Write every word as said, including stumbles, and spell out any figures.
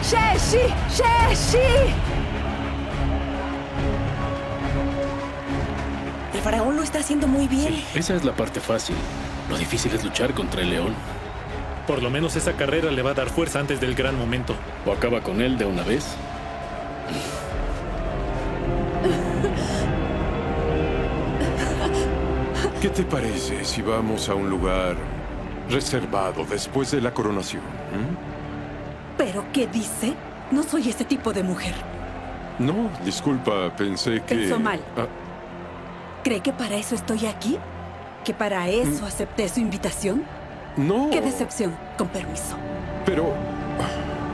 ¡Sheshi! ¡Sheshi! El faraón lo está haciendo muy bien. Sí, esa es la parte fácil. Lo difícil es luchar contra el león. Por lo menos esa carrera le va a dar fuerza antes del gran momento. O acaba con él de una vez. ¿Qué te parece si vamos a un lugar reservado después de la coronación? ¿Mm? ¿Pero qué dice? No soy ese tipo de mujer. No, disculpa, pensé que... Pensó mal. Ah, ¿Cree que para eso estoy aquí? ¿Que para eso acepté su invitación? no. ¡Qué decepción! Con permiso. Pero...